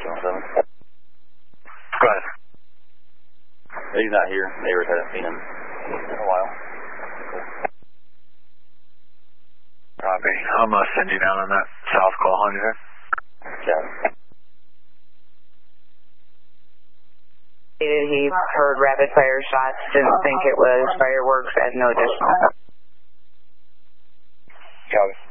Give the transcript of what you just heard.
217. Go ahead. He's not here. Neighbors haven't seen him in a while. Copy. I'm going to send you down on that south call, 100. Yeah. He heard rapid fire shots, didn't think it was fireworks, had no additional. Copy.